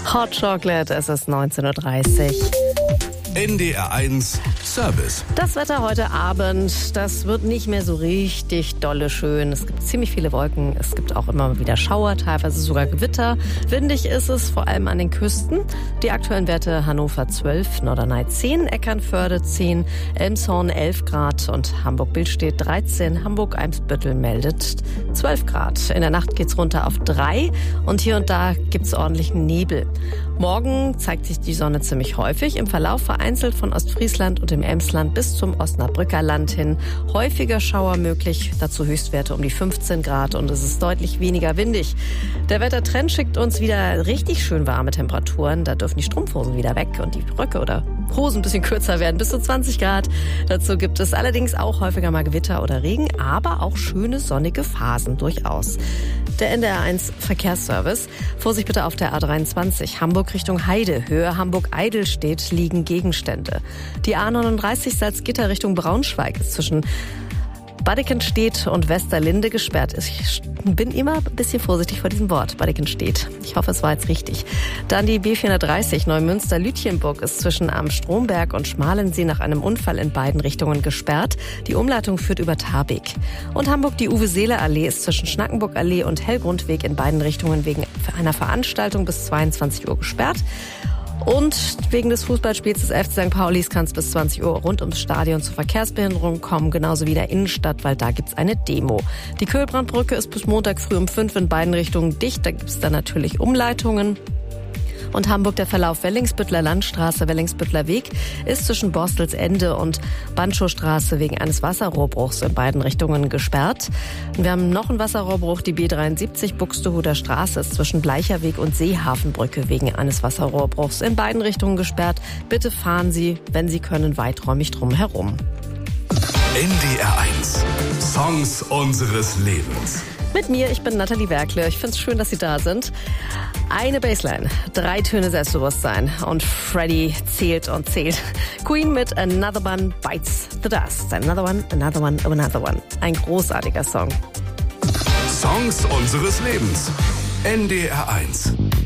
Hot Chocolate, es ist 19:30 Uhr. NDR1 Service. Das Wetter heute Abend, das wird nicht mehr so richtig dolle schön. Es gibt ziemlich viele Wolken, es gibt auch immer mal wieder Schauer, teilweise sogar Gewitter. Windig ist es, vor allem an den Küsten. Die aktuellen Werte: Hannover 12, Norderney 10, Eckernförde 10, Elmshorn 11 Grad und Hamburg-Billstedt 13. Hamburg-Eimsbüttel meldet 12 Grad. In der Nacht geht's runter auf 3 und hier und da gibt's ordentlichen Nebel. Morgen zeigt sich die Sonne ziemlich häufig, im Verlauf vereinzelt von Ostfriesland und dem Emsland bis zum Osnabrücker Land hin. Häufiger Schauer möglich, dazu Höchstwerte um die 15 Grad und es ist deutlich weniger windig. Der Wettertrend schickt uns wieder richtig schön warme Temperaturen. Da dürfen die Strumpfhosen wieder weg und die Röcke oder Hosen ein bisschen kürzer werden, bis zu 20 Grad. Dazu gibt es allerdings auch häufiger mal Gewitter oder Regen, aber auch schöne sonnige Phasen durchaus. Der NDR1 Verkehrsservice. Vorsicht bitte auf der A23 Hamburg Richtung Heide. Höhe Hamburg-Eidelstedt liegen Gegenstände. Die A39 Salzgitter Richtung Braunschweig ist zwischen Badeckenstedt und Westerlinde gesperrt. Ich bin immer ein bisschen vorsichtig vor diesem Wort, Badeckenstedt. Ich hoffe, es war jetzt richtig. Dann die B430 Neumünster-Lütjenburg ist zwischen Am Stromberg und Schmalensee nach einem Unfall in beiden Richtungen gesperrt. Die Umleitung führt über Tarbek. Und Hamburg, die Uwe-Seeler-Allee ist zwischen Schnackenburg-Allee und Hellgrundweg in beiden Richtungen wegen einer Veranstaltung bis 22 Uhr gesperrt. Und wegen des Fußballspiels des FC St. Paulis kann es bis 20 Uhr rund ums Stadion zu Verkehrsbehinderungen kommen, genauso wie der Innenstadt, weil da gibt's eine Demo. Die Köhlbrandbrücke ist bis Montag früh um 5 in beiden Richtungen dicht, da gibt's dann natürlich Umleitungen. Und Hamburg, der Verlauf Wellingsbüttler Landstraße, Wellingsbüttler Weg ist zwischen Borstelsende und Bandschowstraße wegen eines Wasserrohrbruchs in beiden Richtungen gesperrt. Und wir haben noch einen Wasserrohrbruch, die B73 Buxtehuder Straße ist zwischen Bleicherweg und Seehafenbrücke wegen eines Wasserrohrbruchs in beiden Richtungen gesperrt. Bitte fahren Sie, wenn Sie können, weiträumig drum herum. NDR1 Songs unseres Lebens. Mit mir, ich bin Nathalie Werkle. Ich find's schön, dass Sie da sind. Eine Bassline, 3 Töne Selbstbewusstsein und Freddy zählt und zählt. Queen mit Another One Bites the Dust. Another One, Another One, Another One. Ein großartiger Song. Songs unseres Lebens. NDR1.